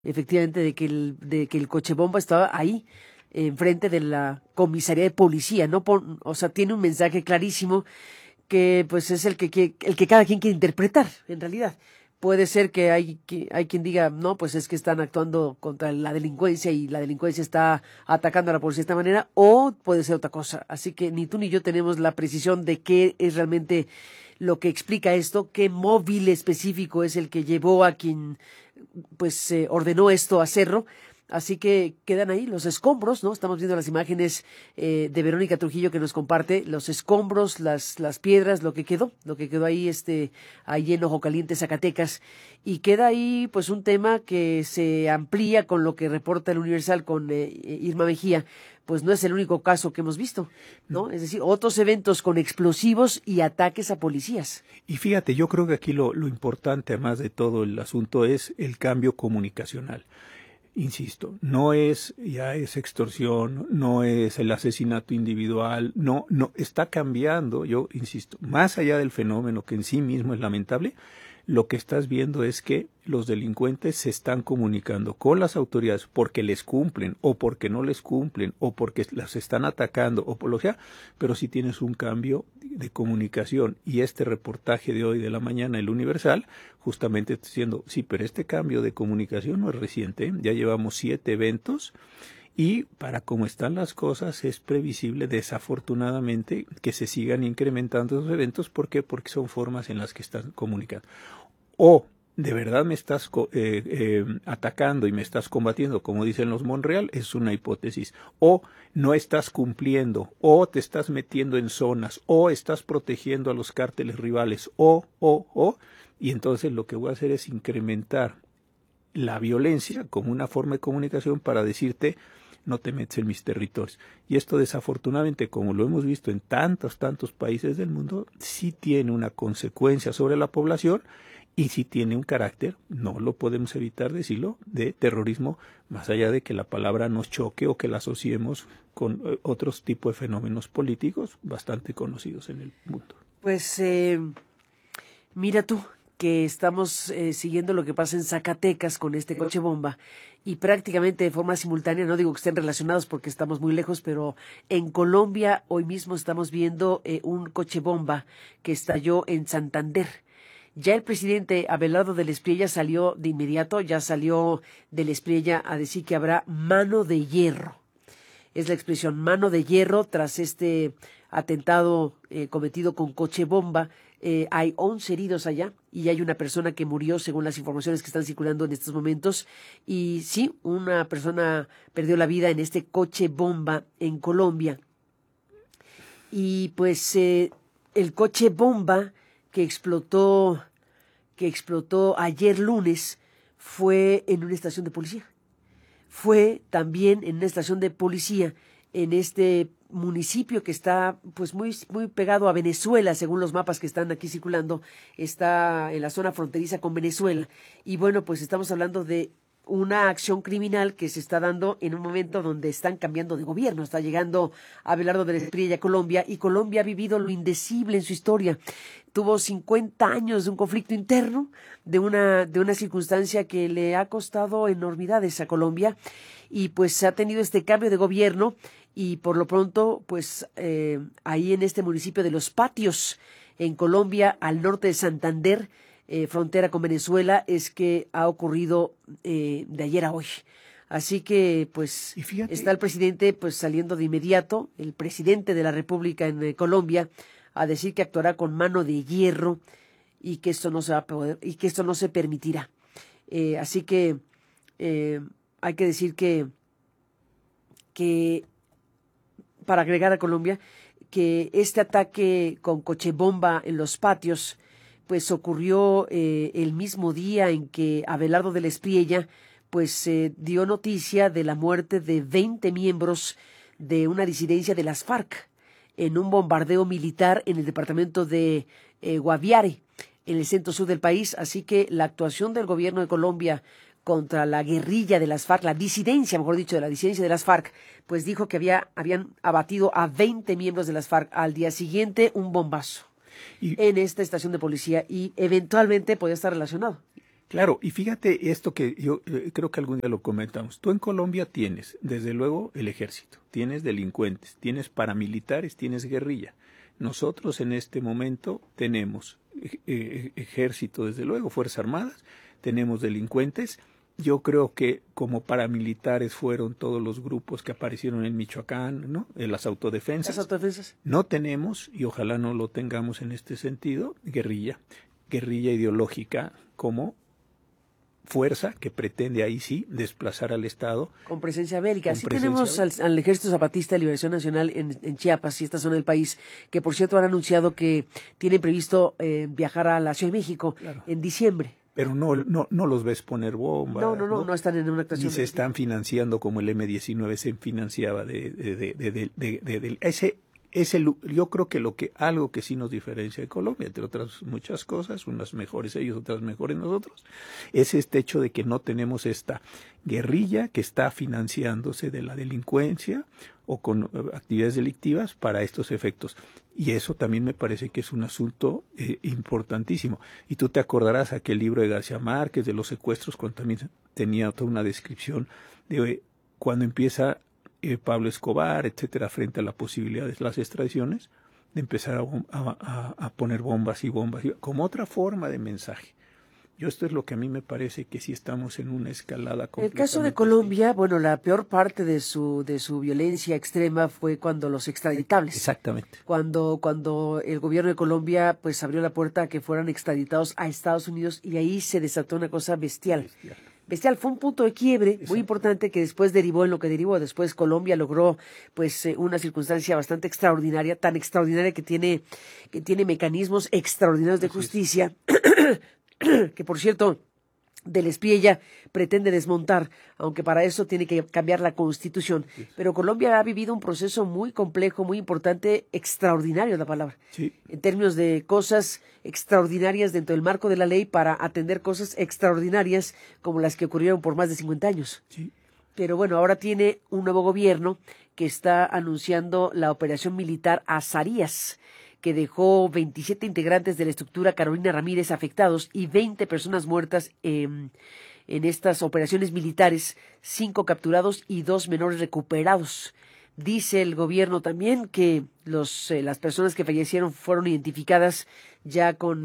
efectivamente, de que el coche bomba estaba ahí, enfrente de la comisaría de policía, ¿no? O sea, tiene un mensaje clarísimo que pues es el que cada quien quiere interpretar, en realidad. Puede ser que hay quien diga, no, pues es que están actuando contra la delincuencia y la delincuencia está atacando a la policía de esta manera, o puede ser otra cosa. Así que ni tú ni yo tenemos la precisión de qué es realmente lo que explica esto, qué móvil específico es el que llevó a quien pues ordenó esto hacerlo. Así que quedan ahí los escombros, ¿no? Estamos viendo las imágenes de Verónica Trujillo que nos comparte los escombros, las piedras, lo que quedó ahí, ahí en Ojo Caliente, Zacatecas. Y queda ahí, pues, un tema que se amplía con lo que reporta el Universal con Irma Mejía. Pues no es el único caso que hemos visto, ¿no? Es decir, otros eventos con explosivos y ataques a policías. Y fíjate, yo creo que aquí lo importante, además de todo el asunto, es el cambio comunicacional. Insisto, no es ya es extorsión, no es el asesinato individual, no, está cambiando, yo insisto, más allá del fenómeno que en sí mismo es lamentable, lo que estás viendo es que los delincuentes se están comunicando con las autoridades porque les cumplen o porque no les cumplen o porque las están atacando o por lo que sea, pero si tienes un cambio de comunicación y este reportaje de hoy de la mañana, el Universal, justamente está diciendo, sí, pero este cambio de comunicación no es reciente, ya llevamos 7 eventos. Y para cómo están las cosas es previsible, desafortunadamente, que se sigan incrementando esos eventos. ¿Por qué? Porque son formas en las que están comunicando. O de verdad me estás atacando y me estás combatiendo, como dicen los Monreal, es una hipótesis. O no estás cumpliendo, o te estás metiendo en zonas, o estás protegiendo a los cárteles rivales, y entonces lo que voy a hacer es incrementar la violencia como una forma de comunicación para decirte no te metes en mis territorios. Y esto desafortunadamente, como lo hemos visto en tantos países del mundo, sí tiene una consecuencia sobre la población y sí tiene un carácter, no lo podemos evitar decirlo, de terrorismo, más allá de que la palabra nos choque o que la asociemos con otros tipos de fenómenos políticos bastante conocidos en el mundo. Pues mira tú, que estamos siguiendo lo que pasa en Zacatecas con este coche bomba y prácticamente de forma simultánea, no digo que estén relacionados porque estamos muy lejos, pero en Colombia hoy mismo estamos viendo un coche bomba que estalló en Santander. Ya el presidente Abelardo del Espriella salió de inmediato, ya salió del Espriella a decir que habrá mano de hierro. Es la expresión mano de hierro tras este atentado cometido con coche bomba. Hay 11 heridos allá y hay una persona que murió según las informaciones que están circulando en estos momentos. Y sí, una persona perdió la vida en este coche bomba en Colombia. Y pues el coche bomba que explotó ayer lunes fue en una estación de policía. Fue también en una estación de policía en este municipio que está pues muy pegado a Venezuela, según los mapas que están aquí circulando, está en la zona fronteriza con Venezuela. Y bueno, pues estamos hablando de una acción criminal que se está dando en un momento donde están cambiando de gobierno. Está llegando Abelardo del Espriella a Colombia y Colombia ha vivido lo indecible en su historia. Tuvo 50 años de un conflicto interno, de una circunstancia que le ha costado enormidades a Colombia y pues ha tenido este cambio de gobierno y por lo pronto pues ahí en este municipio de Los Patios, en Colombia, al norte de Santander, frontera con Venezuela, es que ha ocurrido de ayer a hoy. Así que, pues, está el presidente pues saliendo de inmediato, el presidente de la República en Colombia, a decir que actuará con mano de hierro y que esto no se va a poder, y que esto no se permitirá. Así que hay que decir que para agregar a Colombia, que este ataque con coche bomba en Los Patios pues ocurrió el mismo día en que Abelardo del Espriella pues dio noticia de la muerte de 20 miembros de una disidencia de las FARC en un bombardeo militar en el departamento de Guaviare, en el centro sur del país. Así que la actuación del gobierno de Colombia contra la guerrilla de las FARC, la disidencia, mejor dicho, de la disidencia de las FARC, pues dijo que habían abatido a 20 miembros de las FARC. Al día siguiente, un bombazo en esta estación de policía y eventualmente podía estar relacionado. Claro, y fíjate esto que yo creo que algún día lo comentamos. Tú en Colombia tienes, desde luego, el ejército, tienes delincuentes, tienes paramilitares, tienes guerrilla. Nosotros en este momento tenemos ejército, desde luego, Fuerzas Armadas, tenemos delincuentes. Yo creo que como paramilitares fueron todos los grupos que aparecieron en Michoacán, ¿no? En las autodefensas. Las autodefensas. No tenemos, y ojalá no lo tengamos en este sentido, guerrilla ideológica como fuerza que pretende ahí sí desplazar al Estado. Con presencia bélica. Sí tenemos al Ejército Zapatista de Liberación Nacional en Chiapas y esta zona del país, que por cierto han anunciado que tienen previsto viajar a la Ciudad de México en diciembre. Pero no los ves poner bombas. No están en una actuación. Ni se están financiando como el M-19 se financiaba yo creo que algo que sí nos diferencia de Colombia, entre otras muchas cosas, unas mejores ellos, otras mejores nosotros, es este hecho de que no tenemos esta guerrilla que está financiándose de la delincuencia o con actividades delictivas para estos efectos. Y eso también me parece que es un asunto importantísimo. Y tú te acordarás aquel libro de García Márquez de los secuestros, cuando también tenía toda una descripción de cuando empieza Pablo Escobar, etcétera, frente a la posibilidad de las extradiciones, de empezar a poner bombas, como otra forma de mensaje. Esto es lo que a mí me parece que sí estamos en una escalada completamente. El caso de Colombia, bueno, la peor parte de su violencia extrema fue cuando los extraditables. Exactamente. Cuando el gobierno de Colombia pues abrió la puerta a que fueran extraditados a Estados Unidos y ahí se desató una cosa bestial. Fue un punto de quiebre muy importante que después derivó en lo que derivó. Después Colombia logró pues una circunstancia bastante extraordinaria, tan extraordinaria que tiene mecanismos extraordinarios de justicia, que por cierto Del Espriella pretende desmontar, aunque para eso tiene que cambiar la Constitución. Sí. Pero Colombia ha vivido un proceso muy complejo, muy importante, extraordinario es la palabra, sí, en términos de cosas extraordinarias dentro del marco de la ley para atender cosas extraordinarias como las que ocurrieron por más de 50 años. Sí. Pero bueno, ahora tiene un nuevo gobierno que está anunciando la operación militar Azarías, que dejó 27 integrantes de la estructura Carolina Ramírez afectados y 20 personas muertas en estas operaciones militares, 5 capturados y 2 menores recuperados. Dice el gobierno también que las personas que fallecieron fueron identificadas ya con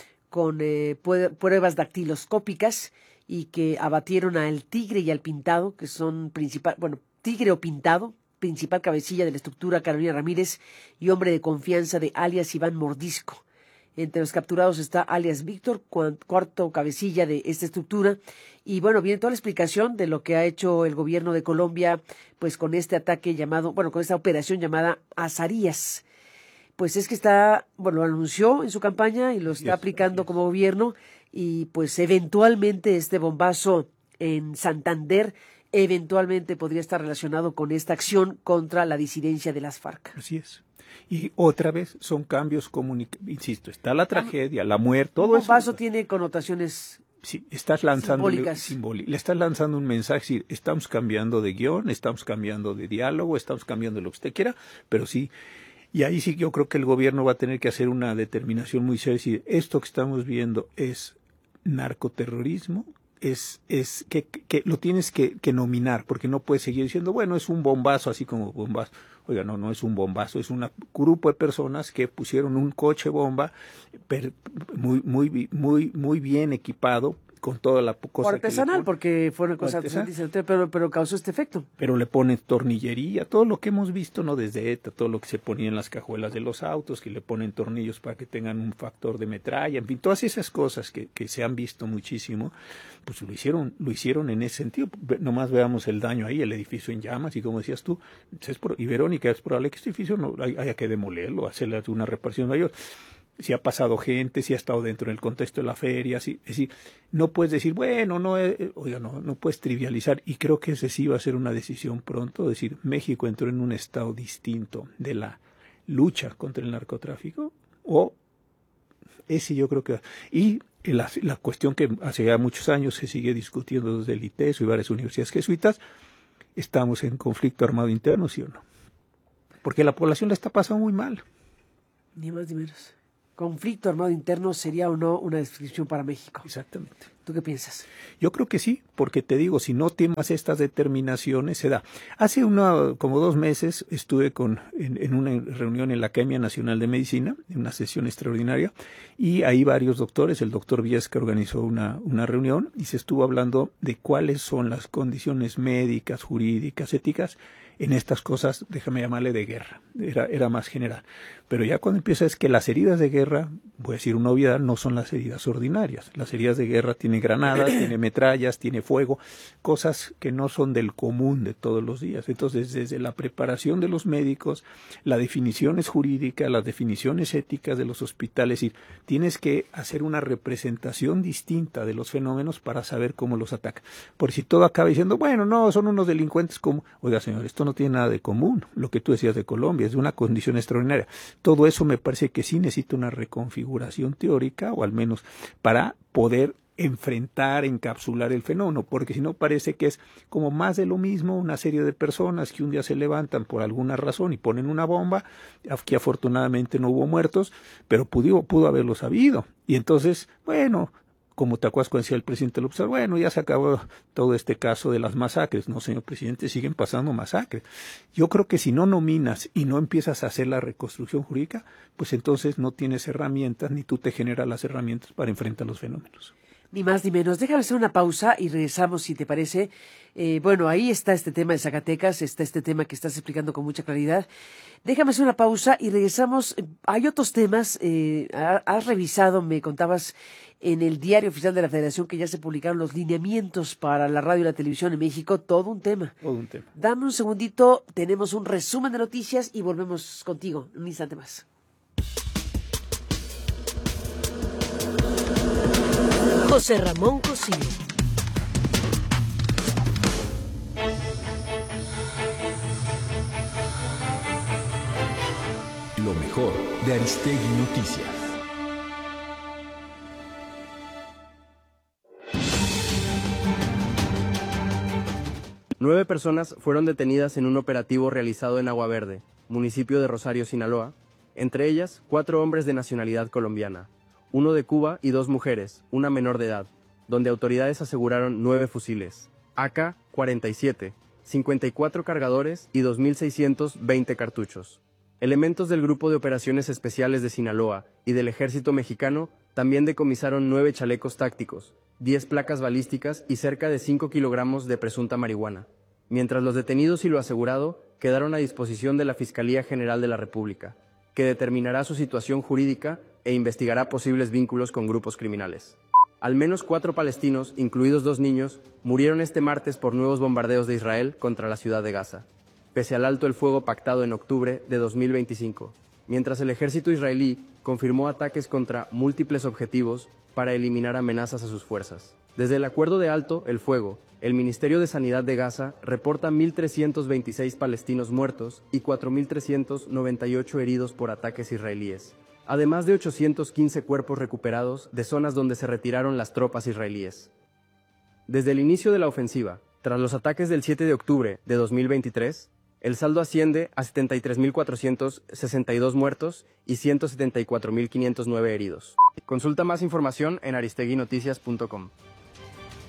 pruebas dactiloscópicas y que abatieron al tigre y al pintado, que son tigre o pintado, principal cabecilla de la estructura Carolina Ramírez y hombre de confianza de alias Iván Mordisco. Entre los capturados está alias Víctor, cuarto cabecilla de esta estructura. Y bueno, viene toda la explicación de lo que ha hecho el gobierno de Colombia, pues con este ataque con esta operación llamada Azarías. Pues es que lo anunció en su campaña y lo está aplicando como gobierno, y pues eventualmente este bombazo en Santander eventualmente podría estar relacionado con esta acción contra la disidencia de las FARC. Así es. Y otra vez son cambios insisto, está la tragedia, la muerte, todo eso. Un bombazo tiene connotaciones estás lanzando le estás lanzando un mensaje, estamos cambiando de guión, estamos cambiando de diálogo, estamos cambiando de lo que usted quiera, pero sí, y ahí sí yo creo que el gobierno va a tener que hacer una determinación muy seria, decir, esto que estamos viendo es narcoterrorismo, es que lo tienes que nominar, porque no puedes seguir diciendo, bueno, es un bombazo, así como bombazo. Oiga, no es un bombazo, es un grupo de personas que pusieron un coche bomba muy bien equipado, con toda la cosa. Artesanal, porque fue una cosa artesanal, pero causó este efecto. Pero le ponen tornillería, todo lo que hemos visto, ¿no? Desde ETA, todo lo que se ponía en las cajuelas de los autos, que le ponen tornillos para que tengan un factor de metralla, en fin, todas esas cosas que se han visto muchísimo, pues lo hicieron en ese sentido. Nomás veamos el daño ahí, el edificio en llamas, y como decías tú, y Verónica, es probable que este edificio haya que demolerlo, hacerle una reparación mayor. Si ha pasado gente, si ha estado dentro del contexto de la feria, es decir, no puedes decir, bueno, no puedes trivializar, y creo que ese sí va a ser una decisión pronto, es decir, México entró en un estado distinto de la lucha contra el narcotráfico, o ese yo creo que... Y la cuestión que hace ya muchos años se sigue discutiendo desde el ITESO y varias universidades jesuitas, ¿estamos en conflicto armado interno, sí o no? Porque la población la está pasando muy mal. Ni más ni menos. Conflicto armado interno sería o no una descripción para México. Exactamente. ¿Tú qué piensas? Yo creo que sí, porque te digo, si no tomas estas determinaciones, se da. Hace como 2 meses estuve en una reunión en la Academia Nacional de Medicina, en una sesión extraordinaria, y ahí varios doctores, el doctor Viesca organizó una reunión y se estuvo hablando de cuáles son las condiciones médicas, jurídicas, éticas, en estas cosas, déjame llamarle de guerra, era más general. Pero ya cuando empieza es que las heridas de guerra, voy a decir una obviedad, no son las heridas ordinarias. Las heridas de guerra tienen granadas, tiene metrallas, tiene fuego, cosas que no son del común de todos los días. Entonces, desde la preparación de los médicos, las definiciones jurídicas, las definiciones éticas de los hospitales, y tienes que hacer una representación distinta de los fenómenos para saber cómo los ataca. Por si todo acaba diciendo, bueno, no, son unos delincuentes como, oiga señor, esto no tiene nada de común, lo que tú decías de Colombia, es de una condición extraordinaria. Todo eso me parece que sí necesita una reconfiguración teórica, o al menos para poder enfrentar, encapsular el fenómeno, porque si no parece que es como más de lo mismo, una serie de personas que un día se levantan por alguna razón y ponen una bomba, que afortunadamente no hubo muertos, pero pudo haberlos habido. Y entonces, bueno, como te acuerdas cuando decía el presidente López Obrador, bueno, ya se acabó todo este caso de las masacres. No, señor presidente, siguen pasando masacres. Yo creo que si no nominas y no empiezas a hacer la reconstrucción jurídica, pues entonces no tienes herramientas, ni tú te generas las herramientas para enfrentar los fenómenos. Ni más ni menos. Déjame hacer una pausa y regresamos, si te parece. Bueno, ahí está este tema de Zacatecas, está este tema que estás explicando con mucha claridad. Déjame hacer una pausa y regresamos. Hay otros temas. Has revisado, me contabas, en el Diario Oficial de la Federación, que ya se publicaron los lineamientos para la radio y la televisión en México. Todo un tema. Todo un tema. Dame un segundito, tenemos un resumen de noticias y volvemos contigo un instante más. José Ramón Cosío. Lo mejor de Aristegui Noticias. Nueve personas fueron detenidas en un operativo realizado en Agua Verde, municipio de Rosario, Sinaloa, entre ellas 4 hombres de nacionalidad colombiana, 1 de Cuba y 2 mujeres, una menor de edad, donde autoridades aseguraron 9 fusiles, AK-47, 54 cargadores y 2.620 cartuchos. Elementos del Grupo de Operaciones Especiales de Sinaloa y del Ejército Mexicano también decomisaron 9 chalecos tácticos, 10 placas balísticas y cerca de 5 kilogramos de presunta marihuana, mientras los detenidos y lo asegurado quedaron a disposición de la Fiscalía General de la República, que determinará su situación jurídica e investigará posibles vínculos con grupos criminales. Al menos 4 palestinos, incluidos 2 niños, murieron este martes por nuevos bombardeos de Israel contra la ciudad de Gaza, pese al alto el fuego pactado en octubre de 2025, mientras el ejército israelí confirmó ataques contra múltiples objetivos para eliminar amenazas a sus fuerzas. Desde el acuerdo de alto el fuego, el Ministerio de Sanidad de Gaza reporta 1.326 palestinos muertos y 4.398 heridos por ataques israelíes, además de 815 cuerpos recuperados de zonas donde se retiraron las tropas israelíes. Desde el inicio de la ofensiva, tras los ataques del 7 de octubre de 2023, el saldo asciende a 73.462 muertos y 174.509 heridos. Consulta más información en aristeguinoticias.com.